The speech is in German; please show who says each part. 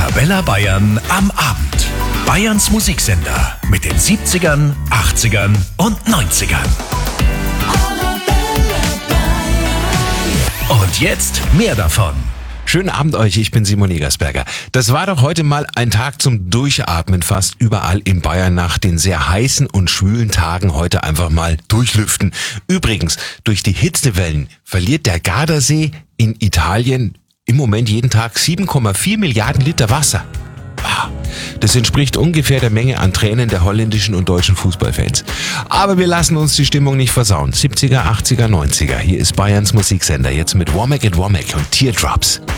Speaker 1: Arabella Bayern am Abend. Bayerns Musiksender mit den 70ern, 80ern und 90ern. Und jetzt mehr davon.
Speaker 2: Schönen Abend euch, ich bin Simon Egersberger. Das war doch heute mal ein Tag zum Durchatmen fast überall in Bayern nach den sehr heißen und schwülen Tagen heute einfach mal durchlüften. Übrigens, durch die Hitzewellen verliert der Gardasee in Italien im Moment jeden Tag 7,4 Milliarden Liter Wasser. Das entspricht ungefähr der Menge an Tränen der holländischen und deutschen Fußballfans. Aber wir lassen uns die Stimmung nicht versauen. 70er, 80er, 90er. Hier ist Bayerns Musiksender jetzt mit Womack and Womack und Teardrops.